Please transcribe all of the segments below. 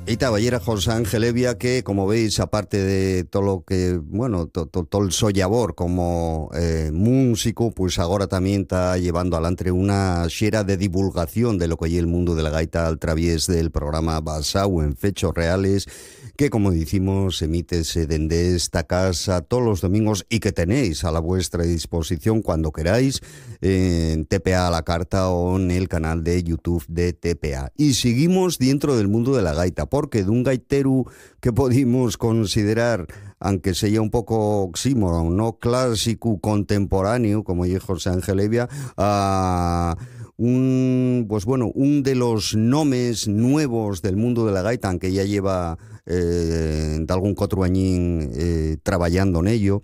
Ita Ballera José Ángel Evia, que como veis, aparte de todo lo que, bueno, todo el so labor como músico, pues ahora también está llevando adelante una xera de divulgación de lo que hay el mundo de la gaita al través del programa basado en fechos reales, que como decimos, emítese desde esta casa todos los domingos y que tenéis a la vuestra disposición cuando queráis en TPA a la carta o en el canal de YouTube de TPA. Y seguimos dentro del mundo de la gaita, porque de un gaiteru que podemos considerar, aunque sea un poco oxímoron, no clásico contemporáneo, como dijo José Ángel Evia, a pues bueno, un de los nomes nuevos del mundo de la gaita, aunque ya lleva de algún otro añín trabajando en ello,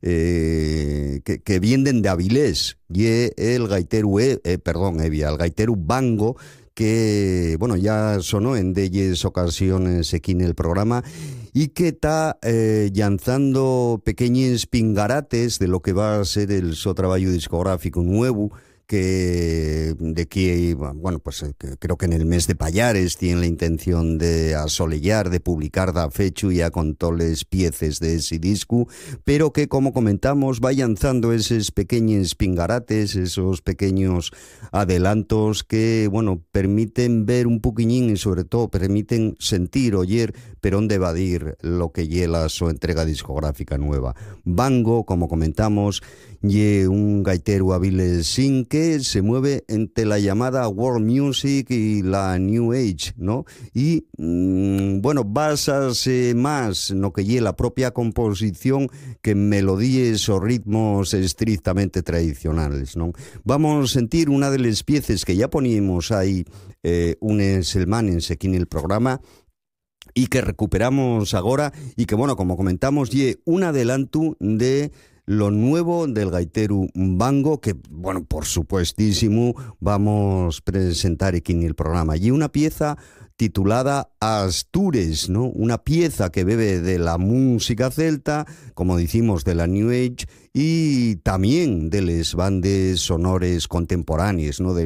que vienen de Avilés, y el gaiteru, Evia, el gaiteru Bango, que, bueno, ya sonó en 10 ocasiones aquí en el programa y que está lanzando pequeños pingarates de lo que va a ser el su trabajo discográfico nuevo, que de aquí, bueno, pues que creo que en el mes de Payares tienen la intención de asolellar, de publicar da fecho ya con todas las piezas de ese disco, pero que, como comentamos, va lanzando esos pequeños pingarates, esos pequeños adelantos que, bueno, permiten ver un poquillín y sobre todo permiten sentir, oír, pero dónde va a ir lo que lleva su entrega discográfica nueva. Bango, como comentamos, y un gaitero avilesín que se mueve entre la llamada world music y la new age, ¿no? Y, bueno, basase más en lo que lleva la propia composición que en melodías o ritmos estrictamente tradicionales, ¿no? Vamos a sentir una de las piezas que ya poníamos ahí unes semanas aquí en el programa, y que recuperamos ahora, y que, bueno, como comentamos, y un adelanto de lo nuevo del gaiteru Bango, que, bueno, por supuestísimo vamos a presentar aquí en el programa. Y una pieza titulada Astures, ¿no? Una pieza que bebe de la música celta, como decimos, de la New Age, y también de las bandas sonores contemporáneas, ¿no?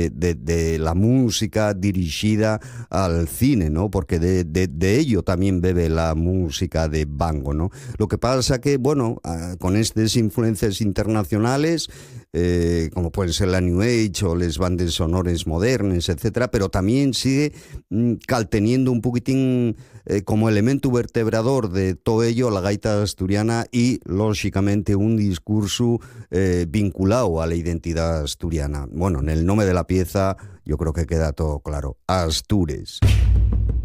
De la música dirigida al cine, ¿no? Porque de ello también bebe la música de Bango, ¿no? Lo que pasa que, bueno, con estas influencias internacionales, como pueden ser la New Age o las bandas sonores modernas, etcétera, pero también sigue teniendo un poquitín como elemento vertebrador de todo ello la gaita asturiana y, lógicamente, un discurso vinculado a la identidad asturiana. Bueno, en el nombre de la pieza yo creo que queda todo claro. Astures.